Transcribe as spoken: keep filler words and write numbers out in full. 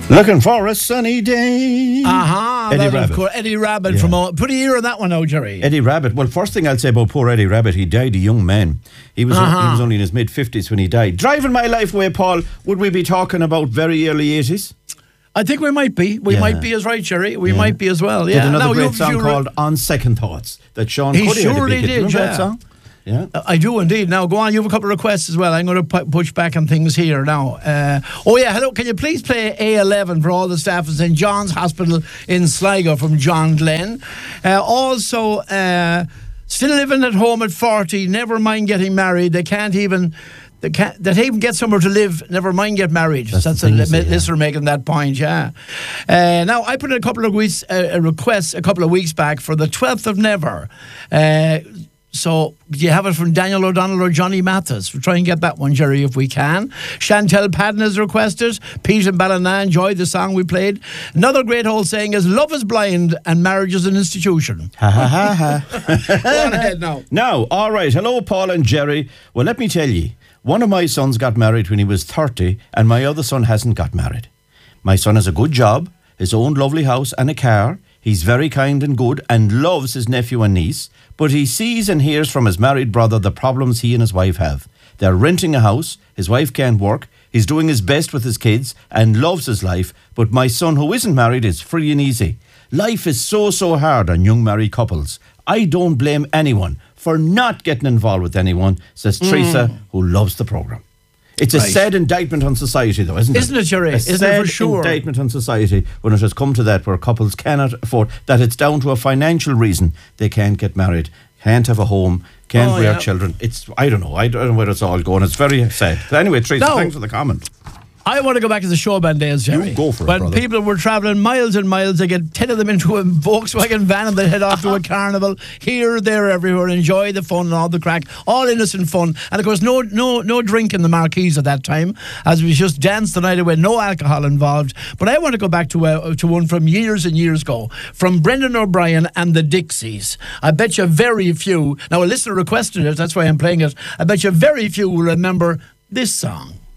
Looking for a sunny day. Aha, Eddie that, Rabbitt. Of course, Eddie Rabbitt Yeah. from all, put a ear on that one now, Jerry. Eddie Rabbitt. Well, first thing I'll say about poor Eddie Rabbitt, he died a young man. He was Uh-huh. he was only in his mid fifties when he died. Driving my life away, Paul. Would we be talking about very early eighties? I think we might be. We Yeah. might be as right, Jerry. We Yeah. might be as well. Did Yeah. another Now, great you- song you- called "On Second Thoughts" that Sean He Cuddy had a surely big hit. did, Remember yeah. that song? Yeah. I do indeed. Now, go on. You have a couple of requests as well. I'm going to pu- push back on things here now. Uh, oh, yeah. Hello. Can you please play A eleven for all the staff at Saint John's Hospital in Sligo from John Glenn? Uh, also, uh, still living at home at forty. Never mind getting married. They can't even... They can't, they even get somewhere to live, never mind get married. That's That's, the a thing, li- is it, yeah. listener making that point, yeah. Uh, now, I put in a couple of weeks, uh, a request a couple of weeks back for the twelfth of Never. Uh, so, do you have it from Daniel O'Donnell or Johnny Mathis? We'll try and get that one, Jerry, if we can. Chantel Padden has requested. Pete and Ballina enjoyed the song we played. Another great old saying is, love is blind and marriage is an institution. Ha ha ha ha. Go on ahead now. Now, all right. Hello, Paul and Jerry. Well, let me tell you, one of my sons got married when he was thirty, and my other son hasn't got married. My son has a good job, his own lovely house and a car. He's very kind and good and loves his nephew and niece, but he sees and hears from his married brother the problems he and his wife have. They're renting a house, his wife can't work, he's doing his best with his kids and loves his life, but my son who isn't married is free and easy. Life is so, so hard on young married couples. I don't blame anyone for not getting involved with anyone, says Teresa, who loves the programme. It's a Right. sad indictment on society, though, isn't it? Isn't it, Jerry? A Isn't it sad for sure? indictment on society when it has come to that, where couples cannot afford, that it's down to a financial reason they can't get married, can't have a home, can't Oh, bear yeah. children. It's, I don't know. I don't know where it's all going. It's very sad. But anyway, Teresa, No. thanks for the comment. I want to go back to the showband days, Jerry. You go for it, When brother. people were travelling miles and miles, they get ten of them into a Volkswagen van and they head off to a carnival here, there, everywhere, enjoy the fun and all the crack, all innocent fun. And of course, no no, no drink in the marquees at that time, as we just danced the night away, no alcohol involved. But I want to go back to, uh, to one from years and years ago, from Brendan O'Brien and the Dixies. I bet you very few, now a listener requested it, that's why I'm playing it, I bet you very few will remember this song.